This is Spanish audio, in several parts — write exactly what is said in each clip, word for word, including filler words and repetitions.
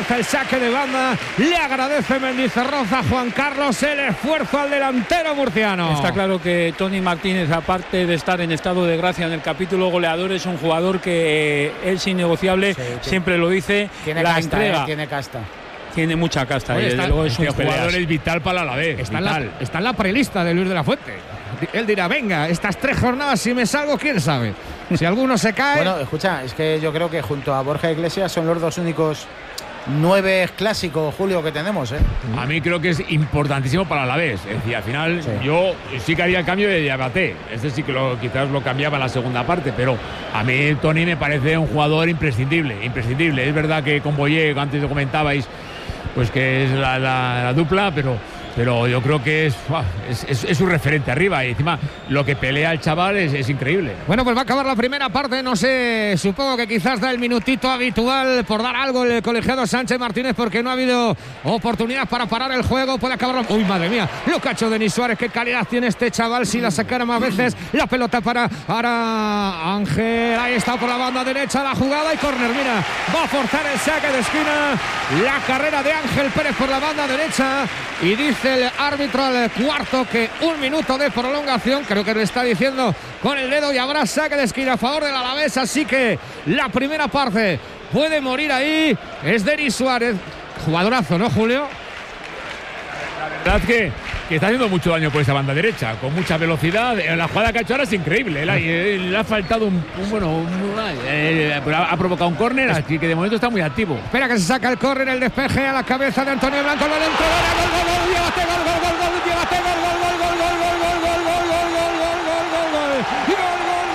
comienza el saque de banda. Le agradece Mendizorroza a Juan Carlos el esfuerzo al delantero murciano. Está claro que Toni Martínez, aparte de estar en estado de gracia en el capítulo goleador, es un jugador que es innegociable, sí, siempre lo dice. Tiene la casta, entrega. Eh, tiene casta. Tiene mucha casta. Oye, y está, luego es un jugador es vital para la Alavés. Está, vital. En la, está en la prelista de Luis de la Fuente. Él dirá, venga, estas tres jornadas si me salgo, quién sabe. Si alguno se cae. Bueno, escucha, es que yo creo que junto a Borja Iglesias son los dos únicos nueve clásicos, Julio, que tenemos, ¿eh? A mí creo que es importantísimo para la Alavés. Es decir, al final sí. yo sí que haría el cambio de Diabaté. Este sí que lo, quizás lo cambiaba en la segunda parte, pero a mí Toni me parece un jugador imprescindible, imprescindible. Es verdad que con Boyé, antes lo comentabais, pues que es la, la, la dupla, pero... pero yo creo que es, es, es, es un referente arriba y encima lo que pelea el chaval es, es increíble. Bueno, pues va a acabar la primera parte, no sé, supongo que quizás da el minutito habitual por dar algo el colegiado Sánchez Martínez porque no ha habido oportunidad para parar el juego, puede acabar... Uy, madre mía, lo cacho Denis Suárez, qué calidad tiene este chaval, si la sacara más veces, la pelota para ahora Ángel, ahí está por la banda derecha la jugada y córner, mira, va a forzar el saque de esquina, la carrera de Ángel Pérez por la banda derecha y dice el árbitro al cuarto que un minuto de prolongación, creo que le está diciendo con el dedo y habrá saque de esquina a favor del Alavés, así que la primera parte puede morir ahí, es Denis Suárez, jugadorazo, ¿no, Julio? La verdad que, que está haciendo mucho daño por esa banda derecha, con mucha velocidad. La jugada que ha hecho ahora es increíble. Le, le ha faltado un, un bueno, un, eh, ha, ha provocado un córner, así que de momento está muy activo. Espera que se saca el córner, el despeje a la cabeza de Antonio Blanco, el balón, gol, gol, gol, gol, llévate, gol, gol, gol, gol, llévate, gol, gol, gol, gol, gol, gol, gol, gol, gol, gol, gol, gol, gol, gol, gol.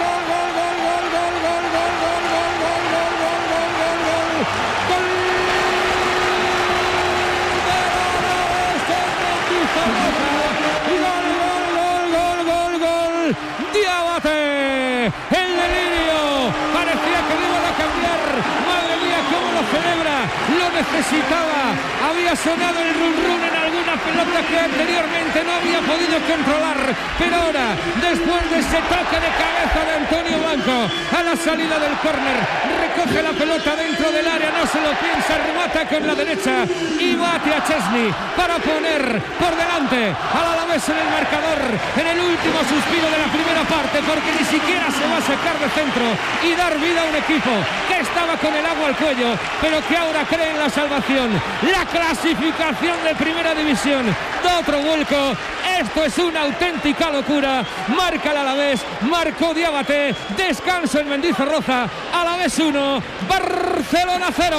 Diabate, el delirio, parecía que lo iba a cambiar, madre mía cómo lo celebra, lo necesitaba, había sonado el run run en alguna pelota que anteriormente no había podido controlar, pero ahora, después de ese toque de cabeza de Antonio Blanco, a la salida del córner, recoge la pelota dentro del área, no se lo piensa, remata con la derecha y bate a Chesney para poner por delante al Alavés en el marcador, en el último suspiro de la primera parte, porque ni siquiera se va a sacar de centro y dar vida a un equipo que estaba con el agua al cuello, pero que ahora cree en la salvación, la clasificación de primera división, da otro vuelco, esto es una auténtica locura, marca el Alavés, marcó Diabate, descanso en Mendizorroza, Alavés uno, Barcelona cero.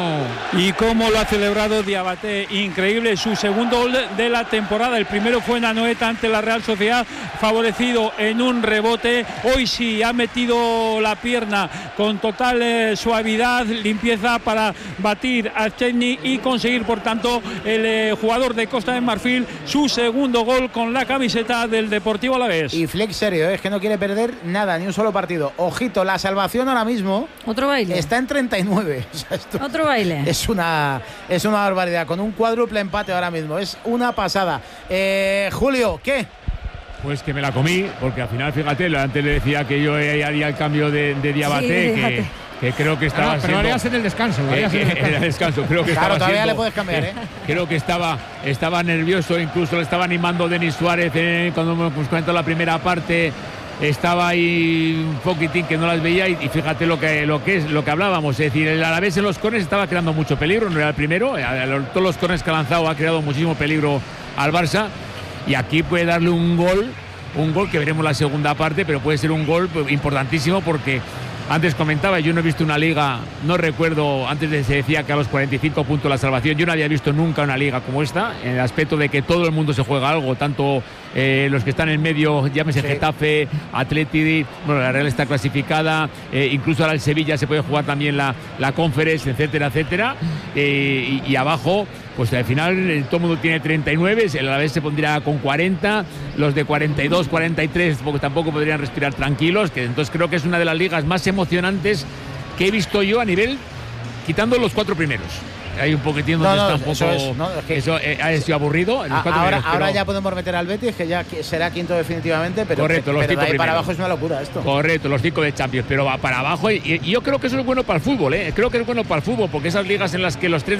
Y cómo lo ha celebrado Diabate, increíble, su segundo gol de la temporada, el primero fue en Anoeta ante la Real Sociedad, favorecido en un rebote, hoy sí ha metido la pierna con total eh, suavidad, limpieza para batir a Chesney y conseguir por tanto el eh, jugador de Costa de Marfil su segundo gol con la camiseta del Deportivo Alavés. Y Fleck serio, ¿eh? Es que no quiere perder nada, ni un solo partido. Ojito, la salvación ahora mismo otro baile está en treinta y nueve. O sea, esto otro baile. Es una, es una barbaridad, con un cuádruple empate ahora mismo, es una pasada. Eh, Julio, ¿qué? Pues que me la comí, porque al final, fíjate, antes le decía que yo haría el cambio de, de Diabate, sí, que, que creo que estaba no, pero siendo... Pero harías en el descanso. Que, harías que, en el descanso. el descanso. Creo que claro, estaba todavía siendo, le puedes cambiar, ¿eh? Creo que estaba, estaba nervioso, incluso le estaba animando Denis Suárez eh, cuando nos comentó la primera parte. Estaba ahí un poquitín que no las veía y, y fíjate lo que, lo que es, lo que hablábamos, es decir, el Alavés en los corners estaba creando mucho peligro, no era el primero, todos los corners que ha lanzado ha creado muchísimo peligro al Barça y aquí puede darle un gol, un gol que veremos la segunda parte, pero puede ser un gol importantísimo porque antes comentaba, yo no he visto una liga, no recuerdo, antes de se decía que a los cuarenta y cinco puntos la salvación, yo no había visto nunca una liga como esta, en el aspecto de que todo el mundo se juega algo, tanto eh, los que están en medio, llámese sí. Getafe, Atleti, bueno, la Real está clasificada, eh, incluso ahora el Sevilla se puede jugar también la, la Conference, etcétera, etcétera, eh, y, y abajo, pues al final eh, todo el mundo tiene treinta y nueve, el Alavés se pondría con cuarenta, los de cuarenta y dos, cuarenta y tres porque tampoco podrían respirar tranquilos, que entonces creo que es una de las ligas más emocionantes que he visto yo a nivel, quitando los cuatro primeros. Hay un poquitín donde no, no, está un poco. Eso, es, no, es que eso eh, ha sido aburrido. A, ahora primeros, ahora ya podemos meter al Betis, que ya será quinto definitivamente, pero, correcto, los pero cinco de ahí primeros. para abajo es una locura esto. Correcto, los cinco de Champions, pero va para abajo. Y, y yo creo que eso es bueno para el fútbol, ¿eh? Creo que es bueno para el fútbol, porque esas ligas en las que los tres